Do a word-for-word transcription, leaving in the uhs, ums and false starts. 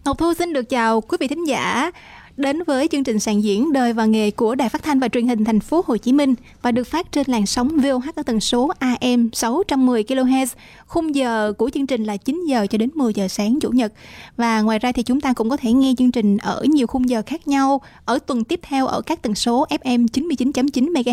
Ngọc Thu xin được chào quý vị thính giả đến với chương trình sàn diễn Đời và nghề của Đài Phát thanh và Truyền hình Thành phố Hồ Chí Minh và được phát trên làn sóng vê o hát ở tần số a em sáu trăm mười ki lô héc. Khung giờ của chương trình là chín giờ cho đến mười giờ sáng Chủ nhật. Và ngoài ra thì chúng ta cũng có thể nghe chương trình ở nhiều khung giờ khác nhau ở tuần tiếp theo ở các tần số ép em chín mươi chín chấm chín MHz